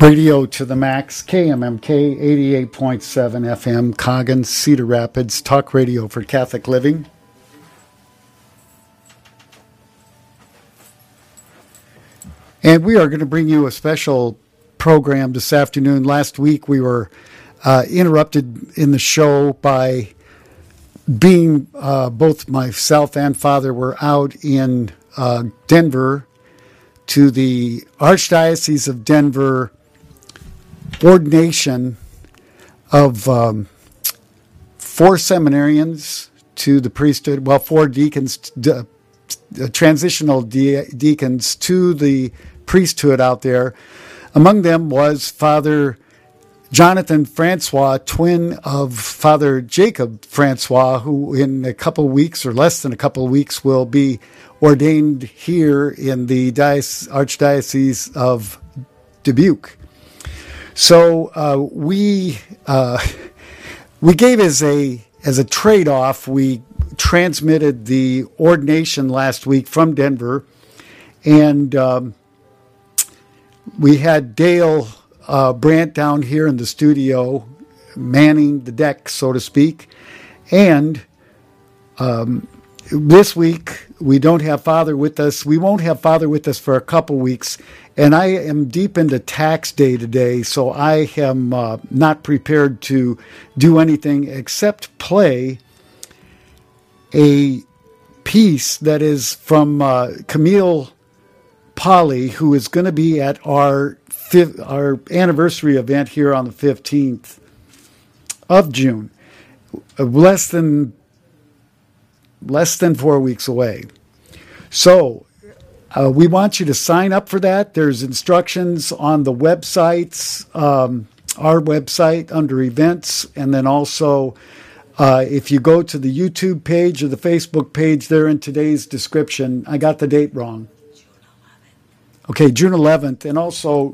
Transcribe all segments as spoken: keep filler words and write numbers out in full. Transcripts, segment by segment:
Radio to the max, K M M K eighty-eight point seven F M, Coggins, Cedar Rapids, talk radio for Catholic living. And we are going to bring you a special program this afternoon. Last week we were uh, interrupted in the show by being, uh, both myself and Father were out in uh, Denver to the Archdiocese of Denver ordination of um, four seminarians to the priesthood, well, four deacons, uh, transitional de- deacons to the priesthood out there. Among them was Father Jonathan Francois, twin of Father Jacob Francois, who in a couple weeks or less than a couple of weeks will be ordained here in the diocese, Archdiocese of Dubuque. So uh, we uh, we gave as a as a trade-off, we transmitted the ordination last week from Denver, and um, we had Dale uh, Brandt down here in the studio, manning the deck, so to speak, and um, this week we don't have Father with us. We won't have Father with us for a couple weeks. And I am deep into tax day today, so I am uh, not prepared to do anything except play a piece that is from uh, Camille Polly, who is going to be at our fifth, our anniversary event here on the fifteenth of June, less than less than four weeks away. So Uh, we want you to sign up for that. There's instructions on the websites, um, our website under events, and then also uh, if you go to the YouTube page or the Facebook page, there in today's description. I got the date wrong. Okay, June eleventh, and also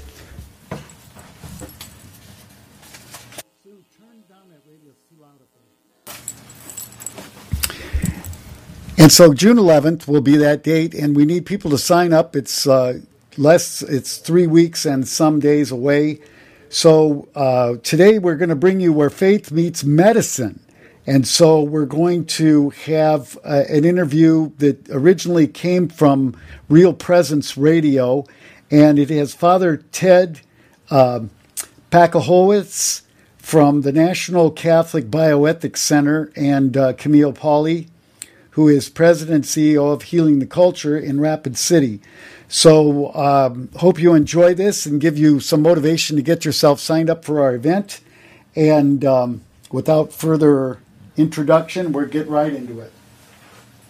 And so June eleventh will be that date, and we need people to sign up. It's uh, less, it's three weeks and some days away. So uh, today we're going to bring you Where Faith Meets Medicine. And so we're going to have uh, an interview that originally came from Real Presence Radio, and it has Father Ted uh, Pacahowitz from the National Catholic Bioethics Center and uh, Camille Polly, who is President and C E O of Healing the Culture in Rapid City. So um, hope you enjoy this and give you some motivation to get yourself signed up for our event. And um, without further introduction, we'll get right into it.